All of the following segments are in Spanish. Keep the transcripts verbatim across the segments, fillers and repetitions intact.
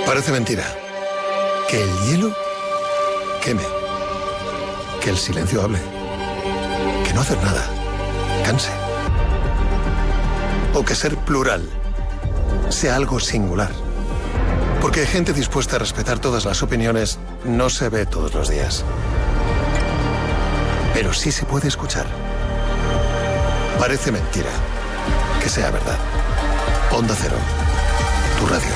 Parece mentira. Que el hielo queme. Que el silencio hable. Que no hacer nada canse. O que ser plural sea algo singular. Porque hay gente dispuesta a respetar todas las opiniones no se ve todos los días. Pero sí se puede escuchar. Parece mentira que sea verdad. Onda Cero, tu radio.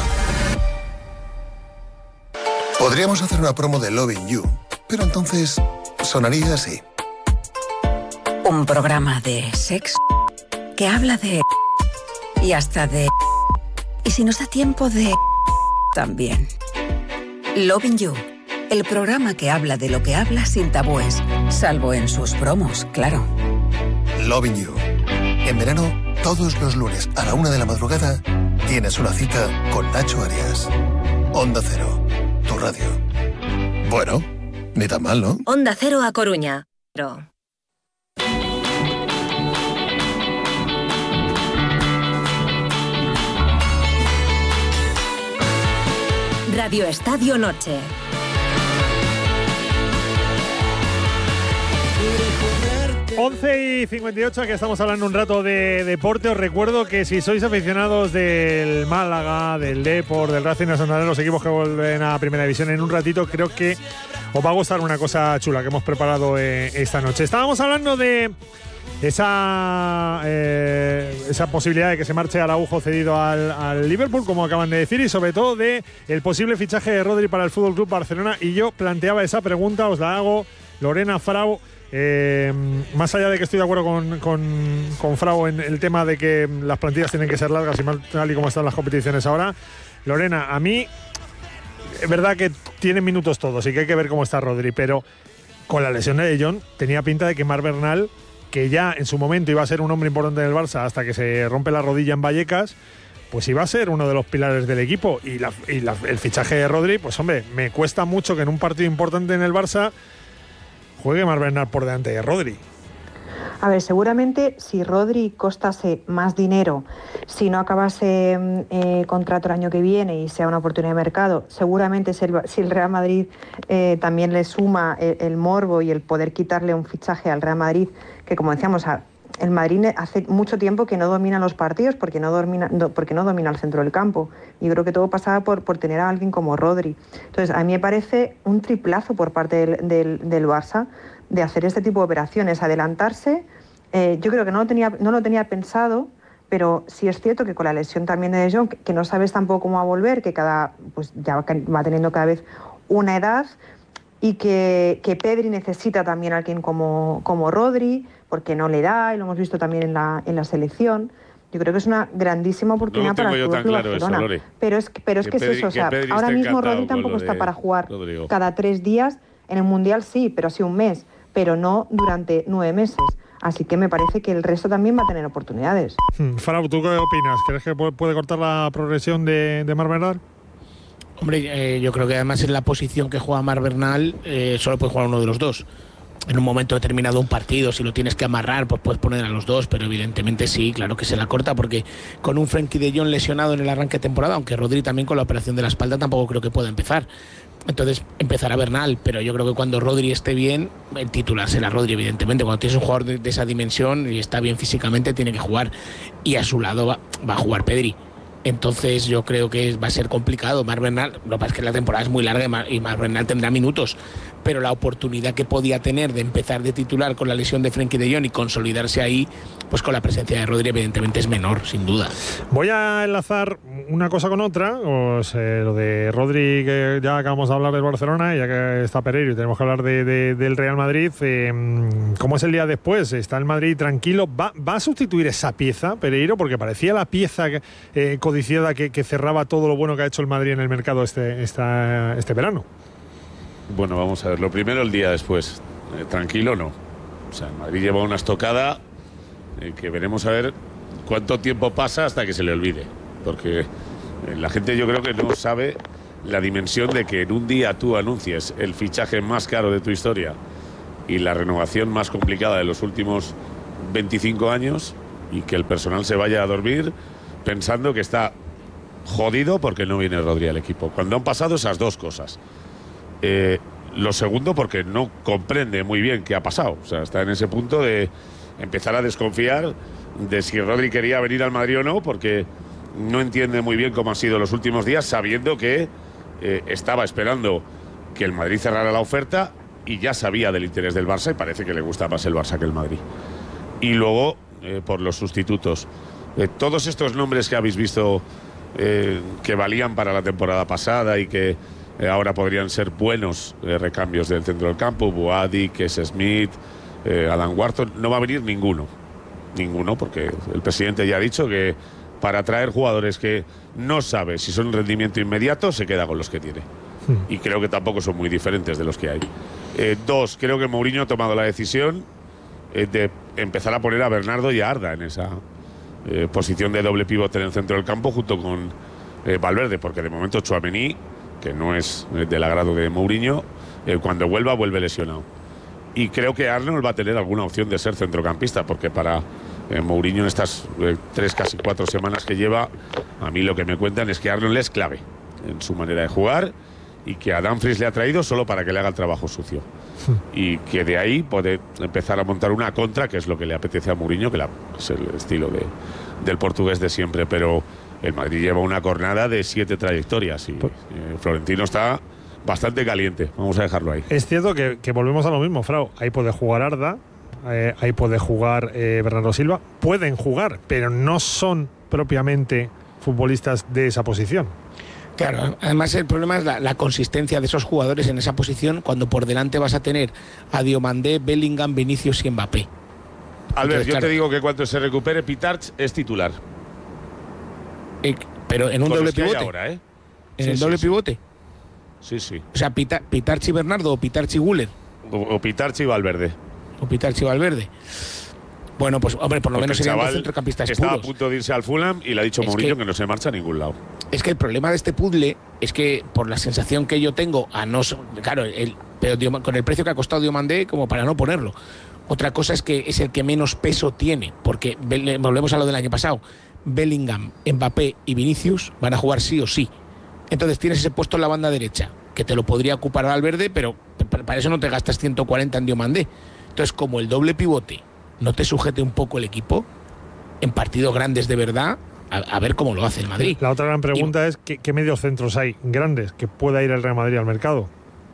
Podríamos hacer una promo de Loving You, pero entonces sonaría así. Un programa de sexo que habla de... y hasta de... y si nos da tiempo de... también. Loving You, el programa que habla de lo que habla sin tabúes, salvo en sus promos, claro. Loving You. En verano, todos los lunes a la una de la madrugada, tienes una cita con Nacho Arias. Onda Cero, tu radio. Bueno, ni tan mal, ¿no? Onda Cero a Coruña. Pero... Radio Estadio Noche. once y cincuenta y ocho, que estamos hablando un rato de deporte. Os recuerdo que si sois aficionados del Málaga, del Depor, del Racing de Santander, los equipos que vuelven a Primera División en un ratito, creo que os va a gustar una cosa chula que hemos preparado eh, esta noche. Estábamos hablando de esa eh, esa posibilidad de que se marche Araujo cedido al, al Liverpool, como acaban de decir, y sobre todo de el posible fichaje de Rodri para el F C Barcelona. Y yo planteaba esa pregunta, os la hago, Lorena, Frau. Eh, más allá de que estoy de acuerdo con, con, con Frau en el tema de que las plantillas tienen que ser largas y mal, tal y como están las competiciones ahora, Lorena, a mí es verdad que tienen minutos todos y que hay que ver cómo está Rodri, pero con la lesión de De Jong tenía pinta de que Marc Bernal, que ya en su momento iba a ser un hombre importante en el Barça hasta que se rompe la rodilla en Vallecas, pues iba a ser uno de los pilares del equipo. Y, la, y la, el fichaje de Rodri, pues hombre, me cuesta mucho que en un partido importante en el Barça juegue Marc Bernal por delante de Rodri. A ver, seguramente si Rodri costase más dinero, si no acabase eh, contrato el año que viene y sea una oportunidad de mercado, seguramente si el, si el Real Madrid eh, también le suma el, el morbo y el poder quitarle un fichaje al Real Madrid, que como decíamos, el Madrid hace mucho tiempo que no domina los partidos porque no domina, no, porque no domina el centro del campo. Y creo que todo pasaba por, por tener a alguien como Rodri. Entonces, a mí me parece un triplazo por parte del, del, del Barça de hacer este tipo de operaciones, adelantarse. Eh, yo creo que no lo tenía, no lo tenía pensado, pero sí es cierto que con la lesión también de De Jong, que, que no sabes tampoco cómo va a volver, que cada, pues ya va teniendo cada vez una edad, y que, que Pedri necesita también a alguien como, como Rodri, porque no le da, y lo hemos visto también en la, en la selección. Yo creo que es una grandísima oportunidad no para el Fútbol Club Barcelona. Eso, pero es, pero es que, que Pedri, es eso, o sea, ahora mismo Rodri tampoco está para jugar Rodrigo. Cada tres días. En el Mundial sí, pero sí un mes, pero no durante nueve meses. Así que me parece que el resto también va a tener oportunidades. Hmm. Farao, ¿tú qué opinas? ¿Crees que puede cortar la progresión de, de Marc Bernal? Hombre, eh, yo creo que además en la posición que juega Marc Bernal eh, solo puede jugar uno de los dos. En un momento determinado un partido, si lo tienes que amarrar, pues puedes poner a los dos, pero evidentemente sí, claro que se la corta, porque con un Frenkie de Jong lesionado en el arranque de temporada, aunque Rodri también con la operación de la espalda tampoco creo que pueda empezar. Entonces empezará Bernal, pero yo creo que cuando Rodri esté bien, el titular será Rodri, evidentemente. Cuando tienes un jugador de, de esa dimensión y está bien físicamente, tiene que jugar, y a su lado va, va a jugar Pedri. Entonces yo creo que va a ser complicado. Marc Bernal, lo que pasa es que la temporada es muy larga y Marc Bernal tendrá minutos, pero la oportunidad que podía tener de empezar de titular con la lesión de Frenkie de Jong y consolidarse ahí, pues con la presencia de Rodri evidentemente es menor, sin duda. Voy a enlazar una cosa con otra, pues, eh, lo de Rodri, que ya acabamos de hablar del Barcelona, ya que está Pereiro y tenemos que hablar de, de, del Real Madrid. Eh, ¿Cómo es el día después? ¿Está el Madrid tranquilo? ¿Va, va a sustituir esa pieza, Pereiro? Porque parecía la pieza que, eh, codiciada que, que cerraba todo lo bueno que ha hecho el Madrid en el mercado este, esta, este verano. Bueno, vamos a ver. Lo primero, el día después. Eh, tranquilo, no. O sea, el Madrid lleva una estocada eh, que veremos a ver cuánto tiempo pasa hasta que se le olvide. Porque eh, la gente yo creo que no sabe la dimensión de que en un día tú anuncies el fichaje más caro de tu historia y la renovación más complicada de los últimos veinticinco años y que el personal se vaya a dormir pensando que está jodido porque no viene Rodri al equipo. Cuando han pasado esas dos cosas. Eh, lo segundo, porque no comprende muy bien qué ha pasado. O sea, está en ese punto de empezar a desconfiar de si Rodri quería venir al Madrid o no, porque no entiende muy bien cómo han sido los últimos días, sabiendo que eh, estaba esperando que el Madrid cerrara la oferta y ya sabía del interés del Barça y parece que le gusta más el Barça que el Madrid. Y luego, eh, por los sustitutos. Eh, todos estos nombres que habéis visto eh, que valían para la temporada pasada y que eh, ahora podrían ser buenos eh, recambios del centro del campo, Boadi, Kes Smith, eh, Adam Wharton, no va a venir ninguno. Ninguno, porque el presidente ya ha dicho que para traer jugadores que no sabe si son rendimiento inmediato, se queda con los que tiene. Y creo que tampoco son muy diferentes de los que hay. Eh, dos, creo que Mourinho ha tomado la decisión eh, de empezar a poner a Bernardo y a Arda en esa eh, posición de doble pivote en el centro del campo junto con eh, Valverde, porque de momento Tchouaméni, que no es eh, del agrado de Mourinho, eh, cuando vuelva, vuelve lesionado. Y creo que Arnold va a tener alguna opción de ser centrocampista, porque para eh, Mourinho en estas eh, tres, casi cuatro semanas que lleva, a mí lo que me cuentan es que Arnold es clave en su manera de jugar y que a Dumfries le ha traído solo para que le haga el trabajo sucio. Y que de ahí puede empezar a montar una contra, que es lo que le apetece a Mourinho, que la, es el estilo de, del portugués de siempre. Pero el Madrid lleva una jornada de siete trayectorias y eh, Florentino está bastante caliente. Vamos a dejarlo ahí. Es cierto que, que volvemos a lo mismo, Frau. Ahí puede jugar Arda, eh, ahí puede jugar eh, Bernardo Silva. Pueden jugar, pero no son propiamente futbolistas de esa posición. Claro, además el problema es la, la consistencia de esos jugadores en esa posición cuando por delante vas a tener a Diomandé, Bellingham, Vinicius y Mbappé. Albert, Entonces, yo claro, te digo que cuando se recupere Pitarch es titular. Eh, pero en un Con doble los que hay pivote. ahora, ¿eh? En sí, el doble sí, pivote. Sí, sí. O sea, Pita, Pitarch y Bernardo o Pitarch y Güler. O, o Pitarch y Valverde. O Pitarch y Valverde. Bueno, pues hombre, por lo Porque menos el serían chaval dos centrocampistas estaba puros. a punto de irse al Fulham y le ha dicho Es Mourinho que, que no se marcha a ningún lado. Es que el problema de este puzzle es que, por la sensación que yo tengo, a no, claro, el, pero Diom, con el precio que ha costado Diomandé, como para no ponerlo. Otra cosa es que es el que menos peso tiene, porque volvemos a lo del año pasado. Bellingham, Mbappé y Vinicius van a jugar sí o sí. Entonces tienes ese puesto en la banda derecha, que te lo podría ocupar Valverde, pero para eso no te gastas ciento cuarenta en Diomandé. Entonces, como el doble pivote no te sujete un poco el equipo, en partidos grandes de verdad, a, a ver cómo lo hace el Madrid. La otra gran pregunta y, es ¿qué, qué mediocentros hay grandes que pueda ir el Real Madrid al mercado?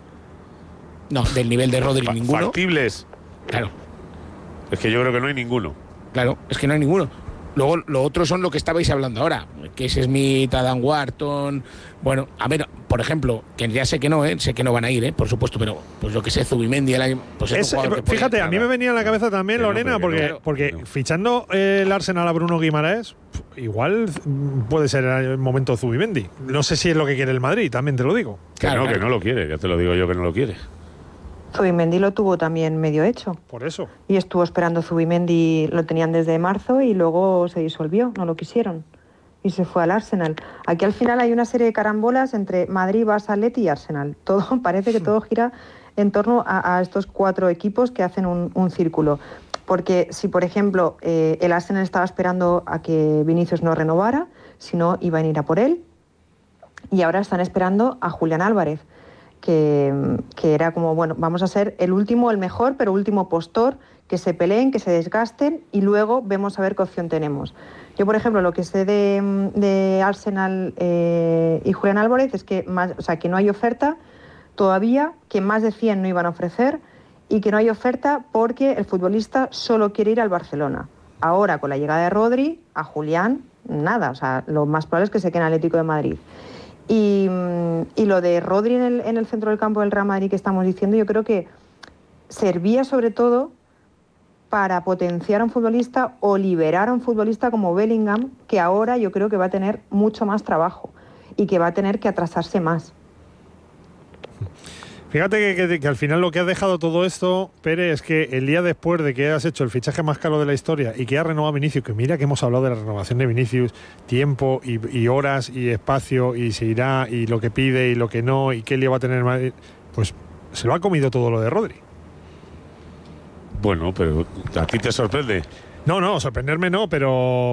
No, del nivel de Rodri Fa ninguno. Factibles. Claro. Es que yo creo que no hay ninguno. Claro, es que no hay ninguno. Luego, lo otro son lo que estabais hablando ahora, que es Smith, Adam Wharton. Bueno, a ver, por ejemplo, que ya sé que no, ¿eh? sé que no van a ir, ¿eh? por supuesto, pero pues lo que sé, Zubimendi, el año, pues es es, un que fíjate, puede, a mí me venía en la cabeza también, que Lorena, no, porque, no, porque no. fichando eh, el Arsenal a Bruno Guimaraes, igual puede ser el momento Zubimendi. No sé si es lo que quiere el Madrid, también te lo digo. Que claro, no, claro. que no lo quiere, ya te lo digo yo que no lo quiere. Zubimendi lo tuvo también medio hecho. Por eso. Y estuvo esperando Zubimendi, lo tenían desde marzo y luego se disolvió, no lo quisieron. Y se fue al Arsenal. Aquí al final hay una serie de carambolas entre Madrid, Barça, Atleti y Arsenal. Todo, parece que todo gira en torno a, a estos cuatro equipos que hacen un, un círculo. Porque si, por ejemplo, eh, el Arsenal estaba esperando a que Vinicius no renovara, si no, iban a ir a por él. Y ahora están esperando a Julián Álvarez. Que, que era como, bueno, vamos a ser el último, el mejor, pero último postor, que se peleen, que se desgasten y luego vemos a ver qué opción tenemos. Yo, por ejemplo, lo que sé de, de Arsenal eh, y Julián Álvarez es que, más, o sea, que no hay oferta todavía, que más de cien no iban a ofrecer y que no hay oferta porque el futbolista solo quiere ir al Barcelona. Ahora, con la llegada de Rodri, a Julián, nada, o sea, lo más probable es que se quede en Atlético de Madrid. Y, y lo de Rodri en el, en el centro del campo del Real Madrid que estamos diciendo, yo creo que servía sobre todo para potenciar a un futbolista o liberar a un futbolista como Bellingham, que ahora yo creo que va a tener mucho más trabajo y que va a tener que atrasarse más. Fíjate que, que, que al final lo que ha dejado todo esto, Pere, es que el día después de que has hecho el fichaje más caro de la historia y que has renovado a Vinicius, que mira que hemos hablado de la renovación de Vinicius, tiempo y, y horas y espacio y se irá y lo que pide y lo que no y qué le va a tener Madrid, pues se lo ha comido todo lo de Rodri. Bueno, pero ¿a ti te sorprende? No, no, sorprenderme no, pero